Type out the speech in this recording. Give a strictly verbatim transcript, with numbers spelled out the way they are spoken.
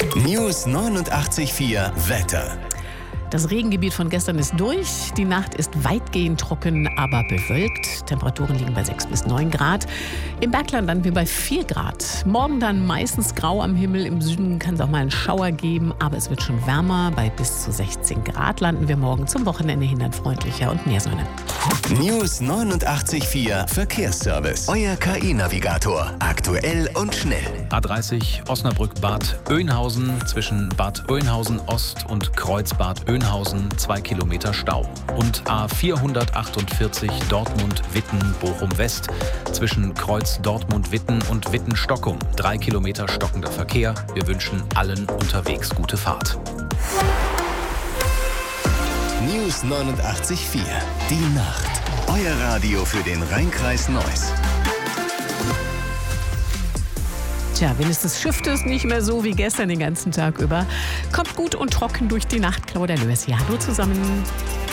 News neunundachtzig Komma vier Wetter. Das Regengebiet von gestern ist durch. Die Nacht ist weitgehend trocken, aber bewölkt. Temperaturen liegen bei sechs bis neun Grad. Im Bergland landen wir bei vier Grad. Morgen dann meistens grau am Himmel. Im Süden kann es auch mal einen Schauer geben, aber es wird schon wärmer. Bei bis zu sechzehn Grad landen wir morgen, zum Wochenende hin dann freundlicher und mehr Sonne. News neunundachtzig Komma vier Verkehrsservice. Euer K I-Navigator. Aktuell und schnell. A dreißig Osnabrück-Bad Oeynhausen zwischen Bad Oeynhausen Ost und Kreuzbad Oeynhausen zwei Kilometer Stau. Und A vierhundertachtundvierzig Dortmund-Witten-Bochum-West zwischen Kreuz Dortmund-Witten und Witten-Stockung. Drei Kilometer stockender Verkehr. Wir wünschen allen unterwegs gute Fahrt. News neunundachtzig Komma vier. Die Nacht. Euer Radio für den Rheinkreis Neuss. Tja, wenigstens schifft es nicht mehr so wie gestern den ganzen Tag über. Kommt gut und trocken durch die Nacht. Claudia Löers hier. Hallo zusammen.